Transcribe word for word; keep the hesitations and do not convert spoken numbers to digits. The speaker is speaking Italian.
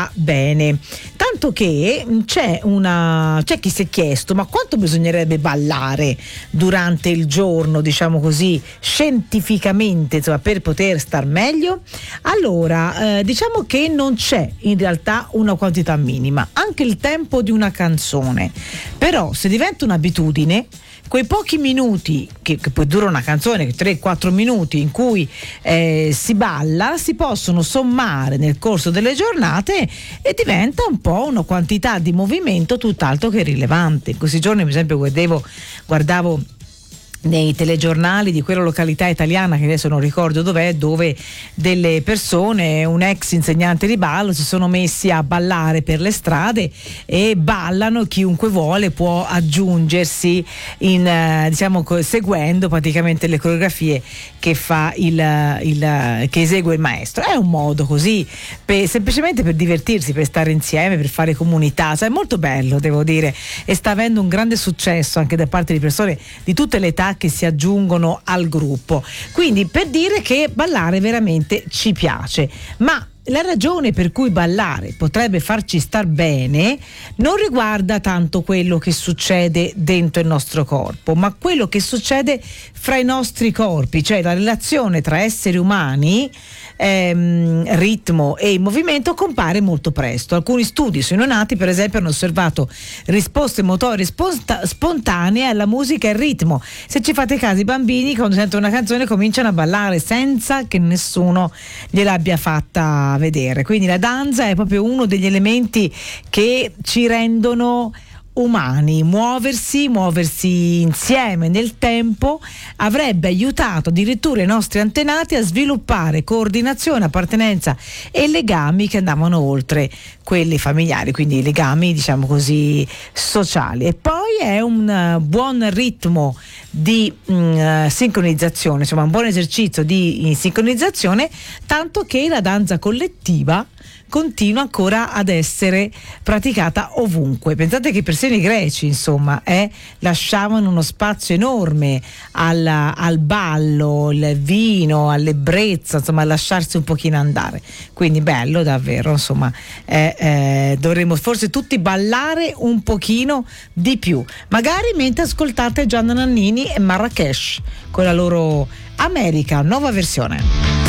sta bene. Tanto che c'è una c'è chi si è chiesto: ma quanto bisognerebbe ballare durante il giorno, diciamo così, scientificamente, insomma, per poter star meglio? Allora, eh, diciamo che non c'è in realtà una quantità minima, anche il tempo di una canzone. Però se diventa un'abitudine, quei pochi minuti che, che poi dura una canzone, tre quattro minuti, in cui eh, si balla, si possono sommare nel corso delle giornate e diventa un po' una quantità di movimento tutt'altro che rilevante. In questi giorni, per esempio, guardavo, guardavo nei telegiornali di quella località italiana che adesso non ricordo dov'è, dove delle persone, un ex insegnante di ballo, si sono messi a ballare per le strade e ballano, chiunque vuole può aggiungersi in, eh, diciamo, seguendo praticamente le coreografie che fa il, il che esegue il maestro. È un modo così per, semplicemente per divertirsi, per stare insieme, per fare comunità, cioè, è molto bello, devo dire, e sta avendo un grande successo anche da parte di persone di tutte le età che si aggiungono al gruppo. Quindi, per dire che ballare veramente ci piace, ma la ragione per cui ballare potrebbe farci star bene non riguarda tanto quello che succede dentro il nostro corpo, ma quello che succede fra i nostri corpi, cioè la relazione tra esseri umani, ehm, ritmo e movimento compare molto presto. Alcuni studi sui neonati, per esempio, hanno osservato risposte motorie sponta- spontanee alla musica e al ritmo. Se ci fate caso, i bambini quando sentono una canzone cominciano a ballare senza che nessuno gliel'abbia fatta vedere. Quindi la danza è proprio uno degli elementi che ci rendono umani. Muoversi, muoversi insieme nel tempo avrebbe aiutato addirittura i nostri antenati a sviluppare coordinazione, appartenenza e legami che andavano oltre quelli familiari, quindi legami, diciamo così, sociali. E poi è un uh, buon ritmo di uh, sincronizzazione, insomma un buon esercizio di in sincronizzazione, tanto che la danza collettiva continua ancora ad essere praticata ovunque. Pensate che persino i greci, insomma, eh, lasciavano uno spazio enorme al, al ballo, al vino, all'ebbrezza, insomma, a lasciarsi un pochino andare. Quindi bello davvero, insomma, eh, eh, dovremmo forse tutti ballare un pochino di più, magari mentre ascoltate Gianna Nannini e Marrakesh con la loro America, nuova versione.